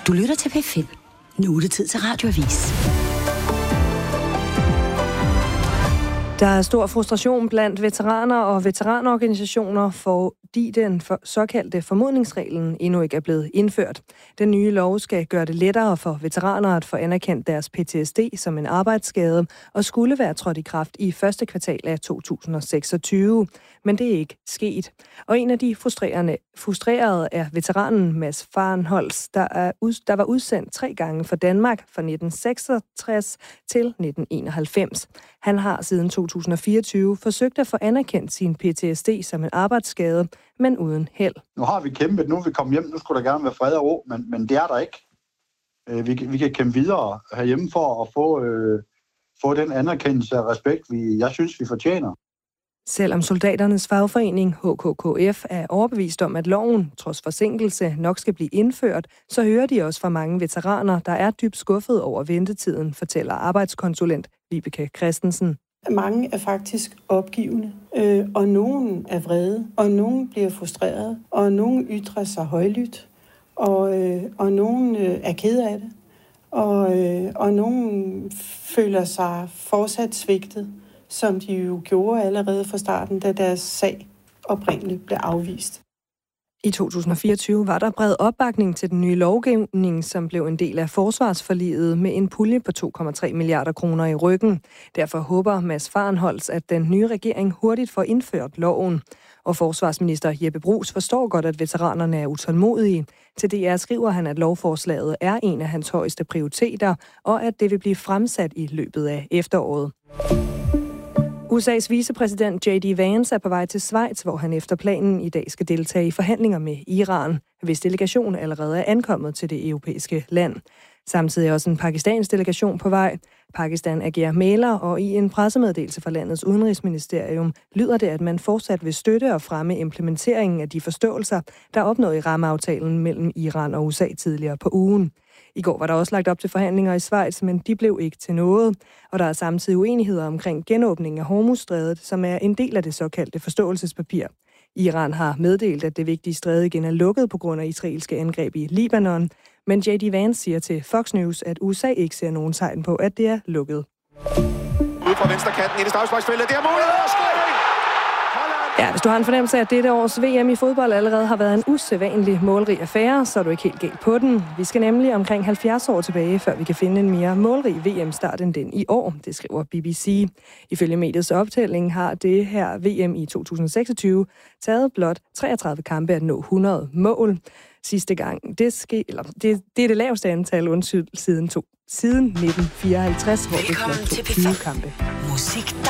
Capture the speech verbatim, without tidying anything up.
Du lytter til P fem. Nu er det tid til Radioavis. Der er stor frustration blandt veteraner og veteranorganisationer, fordi den for såkaldte formodningsreglen endnu ikke er blevet indført. Den nye lov skal gøre det lettere for veteraner at få anerkendt deres P T S D som en arbejdsskade og skulle være trådt i kraft i første kvartal af to tusind og seksogtyve. Men det er ikke sket. Og en af de frustrerende, frustrerede er veteranen Mads Farenholtz, der, er, der var udsendt tre gange for Danmark fra nitten seksogtres til nitten enoghalvfems. Han har siden to tusind og fireogtyve forsøgt at få anerkendt sin P T S D som en arbejdsskade, men uden held. Nu har vi kæmpet, nu er vi kommet hjem, nu skulle der gerne være fred og ro, men, men det er der ikke. Vi, vi kan kæmpe videre herhjemme for at få, øh, få den anerkendelse og respekt, vi, jeg synes, vi fortjener. Selvom soldaternes fagforening H K K F er overbevist om, at loven, trods forsinkelse, nok skal blive indført, så hører de også fra mange veteraner, der er dybt skuffet over ventetiden, fortæller arbejdskonsulent Vibeke Christensen. Mange er faktisk opgivende, øh, og nogen er vrede, og nogen bliver frustreret, og nogen ytrer sig højlydt, og, øh, og nogen øh, er ked af det, og, øh, og nogen føler sig fortsat svigtet, som de jo gjorde allerede fra starten, da deres sag oprindeligt blev afvist. I to tusind og fireogtyve var der bred opbakning til den nye lovgivning, som blev en del af forsvarsforliget med en pulje på to komma tre milliarder kroner i ryggen. Derfor håber Mads Farenholtz, at den nye regering hurtigt får indført loven. Og forsvarsminister Jeppe Bruus forstår godt, at veteranerne er utålmodige. Til D R skriver han, at lovforslaget er en af hans højeste prioriteter, og at det vil blive fremsat i løbet af efteråret. U S A's vicepræsident J D Vance er på vej til Schweiz, hvor han efter planen i dag skal deltage i forhandlinger med Iran, hvis delegation allerede er ankommet til det europæiske land. Samtidig er også en pakistansk delegation på vej. Pakistan agerer mægler, og i en pressemeddelelse fra landets udenrigsministerium lyder det, at man fortsat vil støtte og fremme implementeringen af de forståelser, der er opnået i rammeaftalen mellem Iran og U S A tidligere på ugen. I går var der også lagt op til forhandlinger i Schweiz, men de blev ikke til noget. Og der er samtidig uenigheder omkring genåbningen af Hormuzstrædet, som er en del af det såkaldte forståelsespapir. Iran har meddelt, at det vigtige stræde igen er lukket på grund af israelske angreb i Libanon. Men J D Vance siger til Fox News, at U S A ikke ser nogen tegn på, at det er lukket. Ud fra venstre kanten i det straffesparksfelt, det er målet! Ja, hvis du har en fornemmelse af, at dette års V M i fodbold allerede har været en usædvanlig målrig affære, så er du ikke helt galt på den. Vi skal nemlig omkring halvfjerds år tilbage, før vi kan finde en mere målrig V M-start end den i år, det skriver B B C. Ifølge mediets optælling har det her V M i to tusind og seksogtyve taget blot treogtredive kampe at nå hundrede mål. Sidste gang, det, ske, eller det, det er det laveste antal undskyld siden, to, siden nitten fireoghalvtreds, hvor det blev toogtyve kampe. Musik.